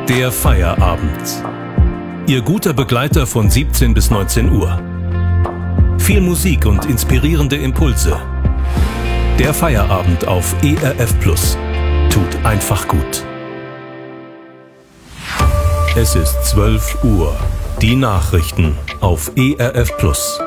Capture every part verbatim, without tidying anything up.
Der Feierabend. Ihr guter Begleiter von siebzehn bis neunzehn Uhr. Viel Musik und inspirierende Impulse. Der Feierabend auf E R F Plus. Tut einfach gut. Es ist zwölf Uhr. Die Nachrichten auf E R F Plus.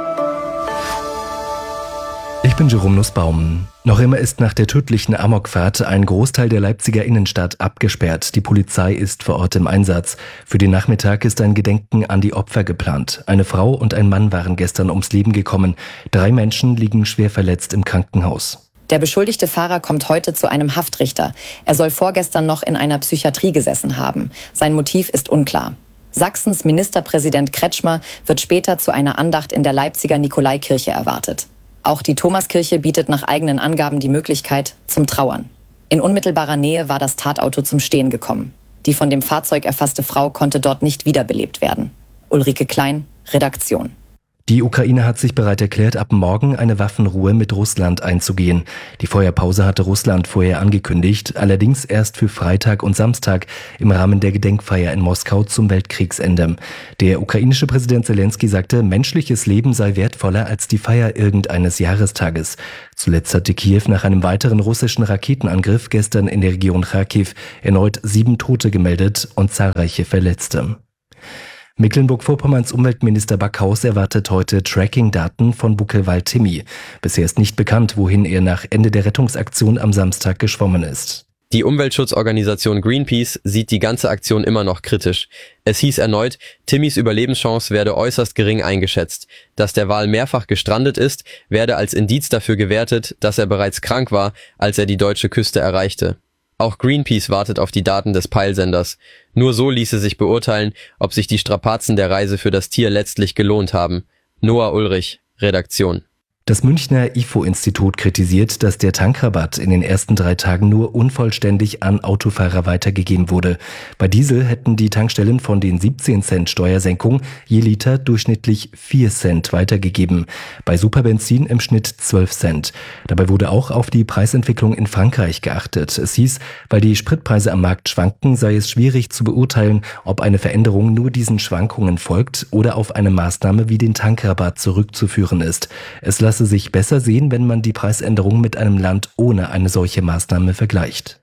Ich bin Jerome Nussbaum. Noch immer ist nach der tödlichen Amokfahrt ein Großteil der Leipziger Innenstadt abgesperrt. Die Polizei ist vor Ort im Einsatz. Für den Nachmittag ist ein Gedenken an die Opfer geplant. Eine Frau und ein Mann waren gestern ums Leben gekommen. Drei Menschen liegen schwer verletzt im Krankenhaus. Der beschuldigte Fahrer kommt heute zu einem Haftrichter. Er soll vorgestern noch in einer Psychiatrie gesessen haben. Sein Motiv ist unklar. Sachsens Ministerpräsident Kretschmer wird später zu einer Andacht in der Leipziger Nikolaikirche erwartet. Auch die Thomaskirche bietet nach eigenen Angaben die Möglichkeit zum Trauern. In unmittelbarer Nähe war das Tatauto zum Stehen gekommen. Die von dem Fahrzeug erfasste Frau konnte dort nicht wiederbelebt werden. Ulrike Klein, Redaktion. Die Ukraine hat sich bereit erklärt, ab morgen eine Waffenruhe mit Russland einzugehen. Die Feuerpause hatte Russland vorher angekündigt, allerdings erst für Freitag und Samstag im Rahmen der Gedenkfeier in Moskau zum Weltkriegsende. Der ukrainische Präsident Zelensky sagte, menschliches Leben sei wertvoller als die Feier irgendeines Jahrestages. Zuletzt hatte Kiew nach einem weiteren russischen Raketenangriff gestern in der Region Charkiw erneut sieben Tote gemeldet und zahlreiche Verletzte. Mecklenburg-Vorpommerns Umweltminister Backhaus erwartet heute Tracking-Daten von Buckelwald Timmy. Bisher ist nicht bekannt, wohin er nach Ende der Rettungsaktion am Samstag geschwommen ist. Die Umweltschutzorganisation Greenpeace sieht die ganze Aktion immer noch kritisch. Es hieß erneut, Timmys Überlebenschance werde äußerst gering eingeschätzt. Dass der Wal mehrfach gestrandet ist, werde als Indiz dafür gewertet, dass er bereits krank war, als er die deutsche Küste erreichte. Auch Greenpeace wartet auf die Daten des Peilsenders. Nur so ließe sich beurteilen, ob sich die Strapazen der Reise für das Tier letztlich gelohnt haben. Noah Ulrich, Redaktion. Das Münchner I F O-Institut kritisiert, dass der Tankrabatt in den ersten drei Tagen nur unvollständig an Autofahrer weitergegeben wurde. Bei Diesel hätten die Tankstellen von den siebzehn Cent Steuersenkung je Liter durchschnittlich vier Cent weitergegeben. Bei Superbenzin im Schnitt zwölf Cent. Dabei wurde auch auf die Preisentwicklung in Frankreich geachtet. Es hieß, weil die Spritpreise am Markt schwanken, sei es schwierig zu beurteilen, ob eine Veränderung nur diesen Schwankungen folgt oder auf eine Maßnahme wie den Tankrabatt zurückzuführen ist. Es lasse sich besser sehen, wenn man die Preisänderung mit einem Land ohne eine solche Maßnahme vergleicht.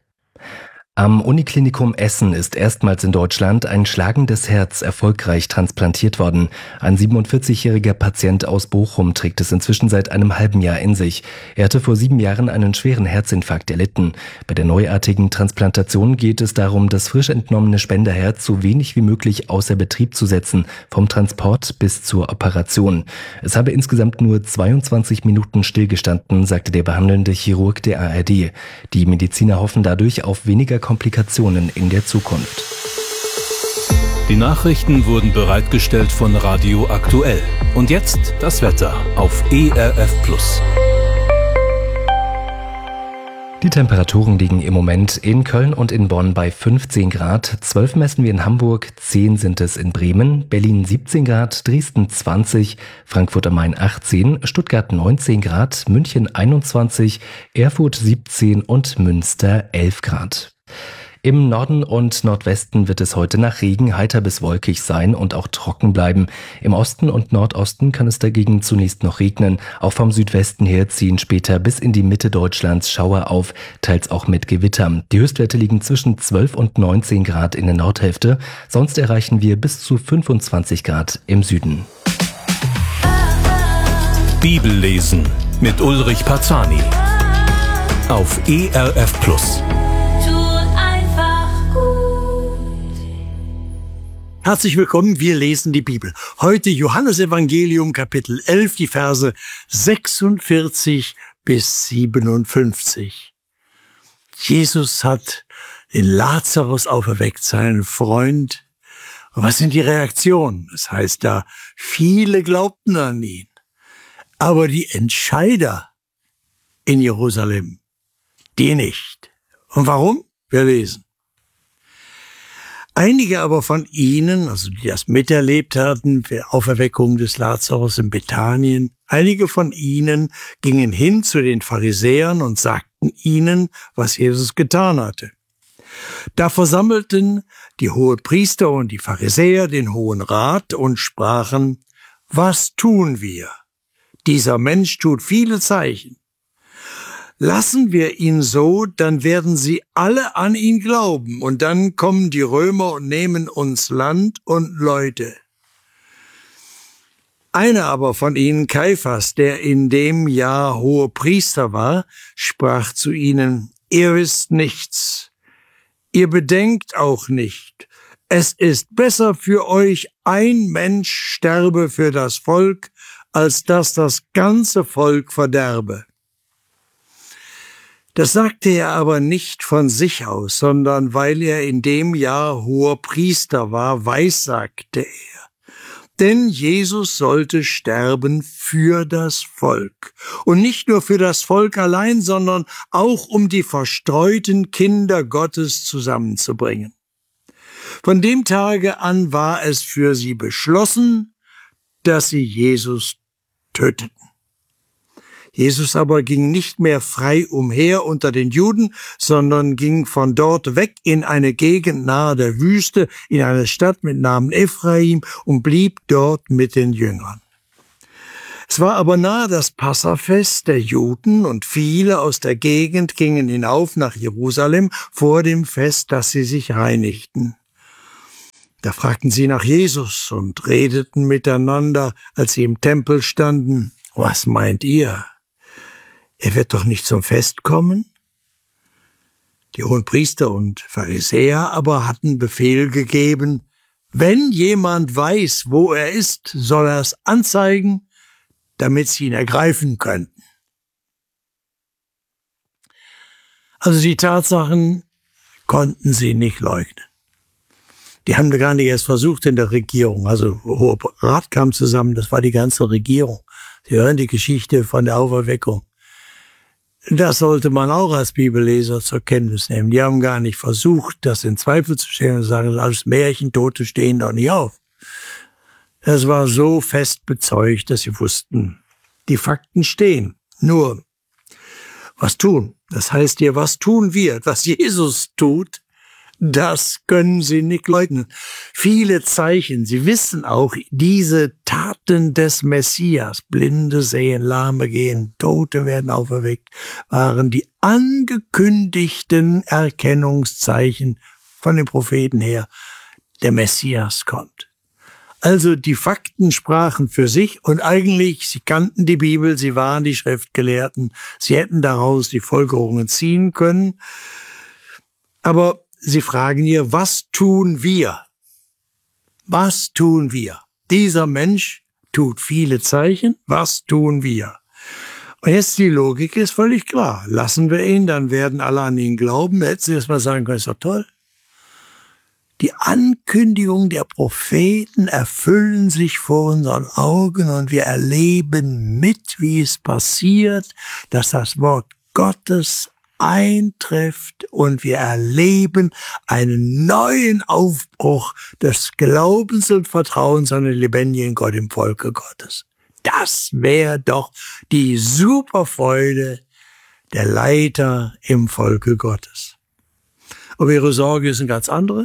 Am Uniklinikum Essen ist erstmals in Deutschland ein schlagendes Herz erfolgreich transplantiert worden. Ein siebenundvierzigjähriger Patient aus Bochum trägt es inzwischen seit einem halben Jahr in sich. Er hatte vor sieben Jahren einen schweren Herzinfarkt erlitten. Bei der neuartigen Transplantation geht es darum, das frisch entnommene Spenderherz so wenig wie möglich außer Betrieb zu setzen, vom Transport bis zur Operation. Es habe insgesamt nur zweiundzwanzig Minuten stillgestanden, sagte der behandelnde Chirurg der A R D. Die Mediziner hoffen dadurch auf weniger Komplikationen in der Zukunft. Die Nachrichten wurden bereitgestellt von Radio Aktuell. Und jetzt das Wetter auf E R F Plus. Die Temperaturen liegen im Moment in Köln und in Bonn bei fünfzehn Grad, zwölf messen wir in Hamburg, zehn sind es in Bremen, Berlin siebzehn Grad, Dresden zwanzig, Frankfurt am Main achtzehn, Stuttgart neunzehn Grad, München einundzwanzig, Erfurt siebzehn und Münster elf Grad. Im Norden und Nordwesten wird es heute nach Regen heiter bis wolkig sein und auch trocken bleiben. Im Osten und Nordosten kann es dagegen zunächst noch regnen. Auch vom Südwesten her ziehen später bis in die Mitte Deutschlands Schauer auf, teils auch mit Gewittern. Die Höchstwerte liegen zwischen zwölf und neunzehn Grad in der Nordhälfte. Sonst erreichen wir bis zu fünfundzwanzig Grad im Süden. Bibellesen mit Ulrich Parzani auf E R F Plus. Herzlich willkommen, wir lesen die Bibel. Heute Johannesevangelium Kapitel elf, die Verse sechsundvierzig bis siebenundfünfzig. Jesus hat den Lazarus auferweckt, seinen Freund. Und was sind die Reaktionen? Das heißt da, viele glaubten an ihn. Aber die Entscheider in Jerusalem, die nicht. Und warum? Wir lesen. Einige aber von ihnen, also die das miterlebt hatten, der Auferweckung des Lazarus in Bethanien, einige von ihnen gingen hin zu den Pharisäern und sagten ihnen, was Jesus getan hatte. Da versammelten die Hohepriester und die Pharisäer den Hohen Rat und sprachen: Was tun wir? Dieser Mensch tut viele Zeichen. Lassen wir ihn so, dann werden sie alle an ihn glauben, und dann kommen die Römer und nehmen uns Land und Leute. Einer aber von ihnen, Kaiphas, der in dem Jahr Hohepriester war, sprach zu ihnen: Ihr wisst nichts, ihr bedenkt auch nicht. Es ist besser für euch, ein Mensch sterbe für das Volk, als dass das ganze Volk verderbe. Das sagte er aber nicht von sich aus, sondern weil er in dem Jahr Hohepriester war, weissagte er. Denn Jesus sollte sterben für das Volk. Und nicht nur für das Volk allein, sondern auch um die verstreuten Kinder Gottes zusammenzubringen. Von dem Tage an war es für sie beschlossen, dass sie Jesus töteten. Jesus aber ging nicht mehr frei umher unter den Juden, sondern ging von dort weg in eine Gegend nahe der Wüste, in eine Stadt mit Namen Ephraim, und blieb dort mit den Jüngern. Es war aber nahe das Passafest der Juden, und viele aus der Gegend gingen hinauf nach Jerusalem vor dem Fest, dass sie sich reinigten. Da fragten sie nach Jesus und redeten miteinander, als sie im Tempel standen: Was meint ihr? Er wird doch nicht zum Fest kommen? Die Hohenpriester und Pharisäer aber hatten Befehl gegeben: Wenn jemand weiß, wo er ist, soll er es anzeigen, damit sie ihn ergreifen könnten. Also die Tatsachen konnten sie nicht leugnen. Die haben gar nicht erst versucht in der Regierung. Also Hoher Rat kam zusammen, das war die ganze Regierung. Sie hören die Geschichte von der Auferweckung. Das sollte man auch als Bibelleser zur Kenntnis nehmen. Die haben gar nicht versucht, das in Zweifel zu stellen und sagen, alles Märchen, Tote stehen doch nicht auf. Das war so fest bezeugt, dass sie wussten, die Fakten stehen. Nur, was tun? Das heißt hier, was tun wir? Was Jesus tut, das können sie nicht leugnen. Viele Zeichen, sie wissen auch, diese Taten des Messias, Blinde sehen, Lahme gehen, Tote werden auferweckt, waren die angekündigten Erkennungszeichen von den Propheten her. Der Messias kommt. Also die Fakten sprachen für sich, und eigentlich, sie kannten die Bibel, sie waren die Schriftgelehrten, sie hätten daraus die Folgerungen ziehen können. Aber sie fragen hier: Was tun wir? Was tun wir? Dieser Mensch tut viele Zeichen. Was tun wir? Und jetzt die Logik ist völlig klar. Lassen wir ihn, dann werden alle an ihn glauben. Hätten sie erst mal sagen können, ist doch toll. Die Ankündigungen der Propheten erfüllen sich vor unseren Augen, und wir erleben mit, wie es passiert, dass das Wort Gottes eintrifft, und wir erleben einen neuen Aufbruch des Glaubens und Vertrauens an den lebendigen Gott im Volke Gottes. Das wäre doch die Superfreude der Leiter im Volke Gottes. Aber ihre Sorge ist eine ganz andere.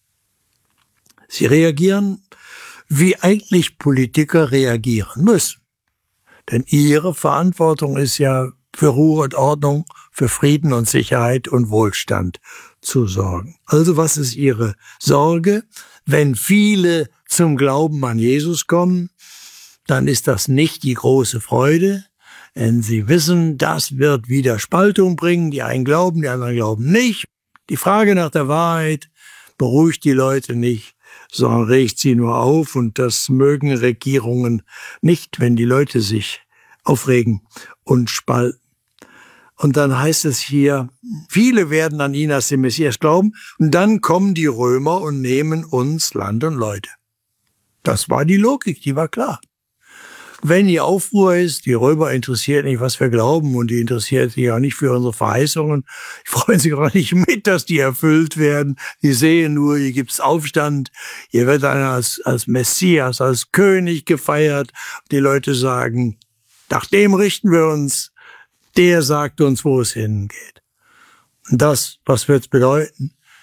Sie reagieren, wie eigentlich Politiker reagieren müssen. Denn ihre Verantwortung ist ja, für Ruhe und Ordnung, für Frieden und Sicherheit und Wohlstand zu sorgen. Also was ist ihre Sorge? Wenn viele zum Glauben an Jesus kommen, dann ist das nicht die große Freude, denn sie wissen, das wird wieder Spaltung bringen. Die einen glauben, die anderen glauben nicht. Die Frage nach der Wahrheit beruhigt die Leute nicht, sondern regt sie nur auf, und das mögen Regierungen nicht, wenn die Leute sich aufregen und spalten. Und dann heißt es hier, viele werden an ihn als den Messias glauben, und dann kommen die Römer und nehmen uns Land und Leute. Das war die Logik, die war klar. Wenn die Aufruhr ist, die Römer interessiert nicht, was wir glauben, und die interessiert sich auch nicht für unsere Verheißungen. Die freuen sich auch nicht mit, dass die erfüllt werden. Die sehen nur, hier gibt's Aufstand, hier wird einer als, als Messias, als König gefeiert. Die Leute sagen, nach dem richten wir uns. Der sagt uns, wo es hingeht. Und das, was wird's bedeuten?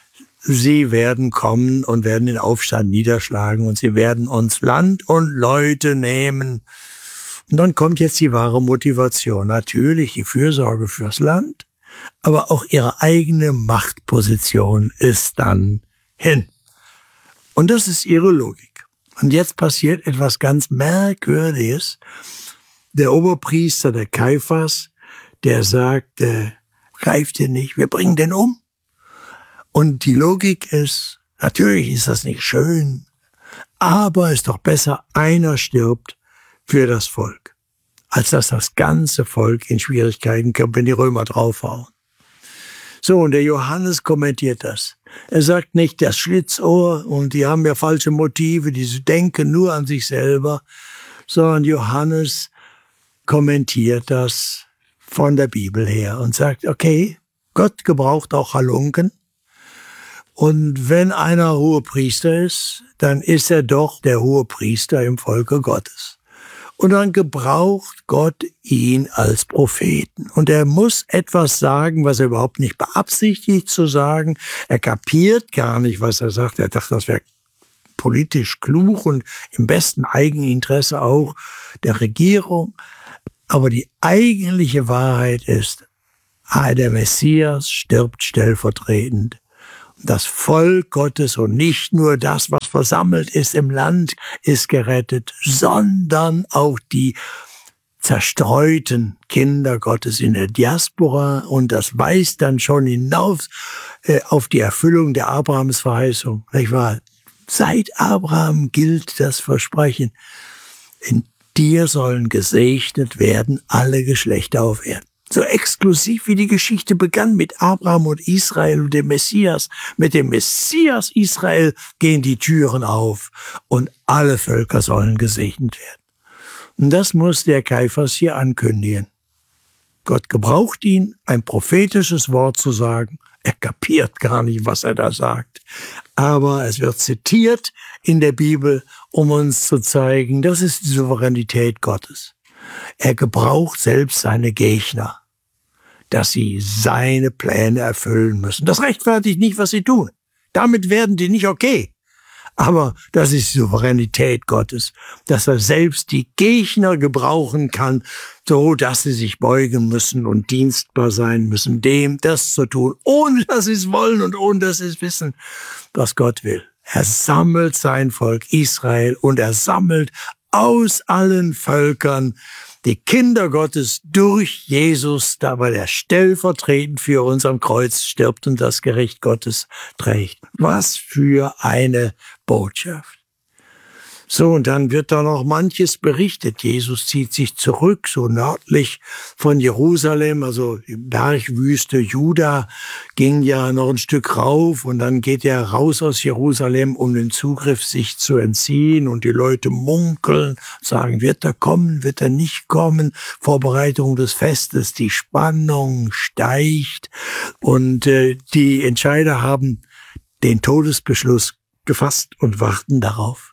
sie werden kommen und werden den Aufstand niederschlagen und sie werden uns Land und Leute nehmen. Und dann kommt jetzt die wahre Motivation. Natürlich die Fürsorge fürs Land, aber auch ihre eigene Machtposition ist dann hin. Und das ist ihre Logik. Und jetzt passiert etwas ganz Merkwürdiges. Der Oberpriester, der Kaiphas, der sagt, äh, greift ihr nicht, wir bringen den um. Und die Logik ist, natürlich ist das nicht schön, aber ist doch besser, einer stirbt für das Volk, als dass das ganze Volk in Schwierigkeiten kommt, wenn die Römer draufhauen. So, und der Johannes kommentiert das. Er sagt nicht, das Schlitzohr und die haben ja falsche Motive, die denken nur an sich selber, sondern Johannes kommentiert das von der Bibel her und sagt, okay, Gott gebraucht auch Halunken. Und wenn einer Hohepriester ist, dann ist er doch der Hohepriester im Volke Gottes. Und dann gebraucht Gott ihn als Propheten. Und er muss etwas sagen, was er überhaupt nicht beabsichtigt zu sagen. Er kapiert gar nicht, was er sagt. Er dachte, das wäre politisch klug und im besten Eigeninteresse auch der Regierung. Aber die eigentliche Wahrheit ist, ah, der Messias stirbt stellvertretend. Das Volk Gottes und nicht nur das, was versammelt ist im Land, ist gerettet, sondern auch die zerstreuten Kinder Gottes in der Diaspora. Und das weist dann schon hinaus äh, auf die Erfüllung der Abrahams-Verheißung. Nicht wahr? Seit Abraham gilt das Versprechen, in dir sollen gesegnet werden alle Geschlechter auf Erden. So exklusiv wie die Geschichte begann mit Abraham und Israel und dem Messias. Mit dem Messias Israel gehen die Türen auf und alle Völker sollen gesegnet werden. Und das muss der Kaiphas hier ankündigen. Gott gebraucht ihn, ein prophetisches Wort zu sagen. Er kapiert gar nicht, was er da sagt. Aber es wird zitiert in der Bibel, um uns zu zeigen, das ist die Souveränität Gottes. Er gebraucht selbst seine Gegner, dass sie seine Pläne erfüllen müssen. Das rechtfertigt nicht, was sie tun. Damit werden die nicht okay. Aber das ist die Souveränität Gottes, dass er selbst die Gegner gebrauchen kann, so dass sie sich beugen müssen und dienstbar sein müssen, dem das zu tun, ohne dass sie es wollen und ohne dass sie es wissen, was Gott will. Er sammelt sein Volk Israel und er sammelt aus allen Völkern die Kinder Gottes durch Jesus, dabei der stellvertretend für uns am Kreuz stirbt und das Gericht Gottes trägt. Was für eine Botschaft. So, und dann wird da noch manches berichtet. Jesus zieht sich zurück, so nördlich von Jerusalem, also die Bergwüste Juda ging ja noch ein Stück rauf und dann geht er raus aus Jerusalem, um den Zugriff sich zu entziehen und die Leute munkeln, sagen, wird er kommen, wird er nicht kommen, Vorbereitung des Festes, die Spannung steigt und äh, die Entscheider haben den Todesbeschluss gefasst und warten darauf.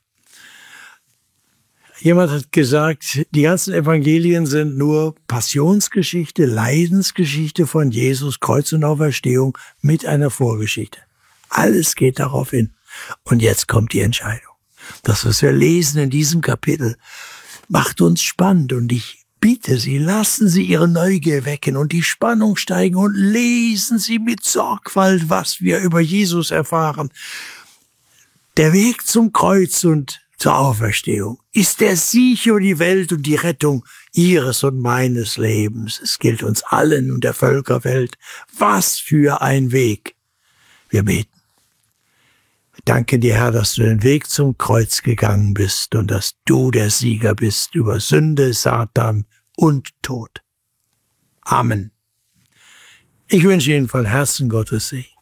Jemand hat gesagt, die ganzen Evangelien sind nur Passionsgeschichte, Leidensgeschichte von Jesus, Kreuz und Auferstehung mit einer Vorgeschichte. Alles geht darauf hin. Und jetzt kommt die Entscheidung. Das, was wir lesen in diesem Kapitel, macht uns spannend. Und ich bitte Sie, lassen Sie Ihre Neugier wecken und die Spannung steigen und lesen Sie mit Sorgfalt, was wir über Jesus erfahren. Der Weg zum Kreuz und zur Auferstehung ist der Sieg über die Welt und die Rettung Ihres und meines Lebens. Es gilt uns allen und der Völkerwelt. Was für ein Weg. Wir beten. Wir danken dir, Herr, dass du den Weg zum Kreuz gegangen bist und dass du der Sieger bist über Sünde, Satan und Tod. Amen. Ich wünsche Ihnen von Herzen Gottes Segen.